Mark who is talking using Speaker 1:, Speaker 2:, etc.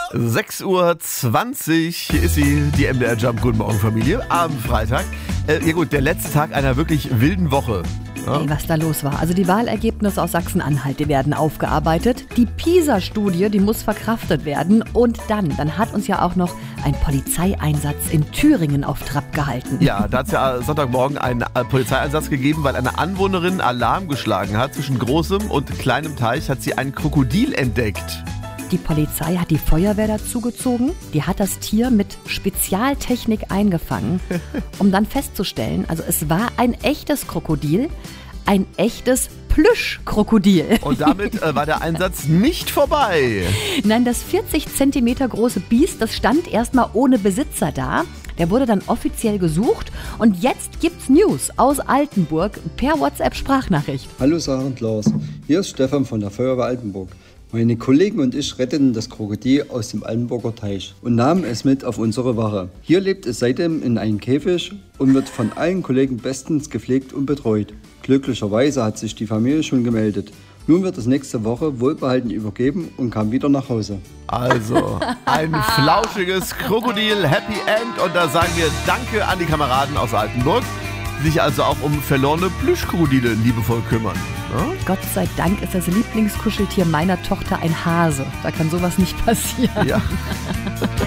Speaker 1: 6:20 Uhr ist sie, die MDR Jump. Guten Morgen, Familie. Am Freitag. Ja gut, der letzte Tag einer wirklich wilden Woche. Ja?
Speaker 2: Ey, was da los war. Also die Wahlergebnisse aus Sachsen-Anhalt, die werden aufgearbeitet. Die PISA-Studie, die muss verkraftet werden. Und dann hat uns ja auch noch ein Polizeieinsatz in Thüringen auf Trab gehalten.
Speaker 1: Ja, da hat es ja Sonntagmorgen einen Polizeieinsatz gegeben, weil eine Anwohnerin Alarm geschlagen hat. Zwischen großem und kleinem Teich hat sie ein Krokodil entdeckt.
Speaker 2: Die Polizei hat die Feuerwehr dazugezogen. Die hat das Tier mit Spezialtechnik eingefangen, um dann festzustellen, also es war ein echtes Krokodil, ein echtes Plüschkrokodil.
Speaker 1: Und damit war der Einsatz nicht vorbei.
Speaker 2: Nein, das 40 Zentimeter große Biest, das stand erstmal ohne Besitzer da. Der wurde dann offiziell gesucht und jetzt gibt's News aus Altenburg per WhatsApp-Sprachnachricht.
Speaker 3: Hallo Sarah und Lars, hier ist Stefan von der Feuerwehr Altenburg. Meine Kollegen und ich retteten das Krokodil aus dem Altenburger Teich und nahmen es mit auf unsere Wache. Hier lebt es seitdem in einem Käfig und wird von allen Kollegen bestens gepflegt und betreut. Glücklicherweise hat sich die Familie schon gemeldet. Nun wird es nächste Woche wohlbehalten übergeben und kam wieder nach Hause.
Speaker 1: Also, ein flauschiges Krokodil, Happy End. Und da sagen wir Danke an die Kameraden aus Altenburg, die sich also auch um verlorene Plüschkrokodile liebevoll kümmern. Ja?
Speaker 2: Gott sei Dank ist das Lieblingskuscheltier meiner Tochter ein Hase. Da kann sowas nicht passieren.
Speaker 1: Ja.